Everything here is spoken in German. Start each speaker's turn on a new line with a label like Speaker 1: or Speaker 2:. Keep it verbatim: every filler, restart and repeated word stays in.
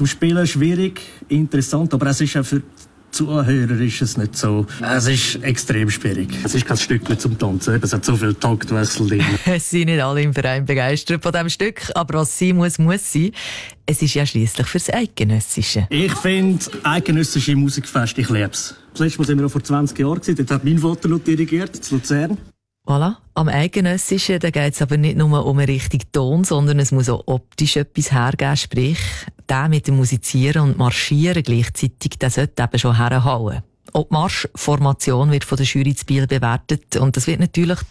Speaker 1: zum Spielen schwierig, interessant, aber es ist auch für Zuhörer ist es nicht so. Es ist extrem schwierig. Es ist kein Stück mehr zum Tanzen. Es hat so viel Taktwechsel drin.
Speaker 2: Es sind nicht alle im Verein begeistert von diesem Stück, aber was sein muss, muss sein. Es ist ja schliesslich fürs Eidgenössische.
Speaker 1: Ich finde eidgenössische Musikfest, ich liebe es. Das letzte Mal sind wir auch vor zwanzig Jahren gewesen. Dort hat mein Vater noch dirigiert, in Luzern.
Speaker 2: Voilà. Am Eidgenössischen geht es aber nicht nur um einen richtigen Ton, sondern es muss auch optisch etwas hergeben. Sprich, der mit dem Musizieren und Marschieren gleichzeitig, der sollte eben schon herhauen. Auch die Marschformation wird von der Jury zu Biel bewertet und das wird natürlich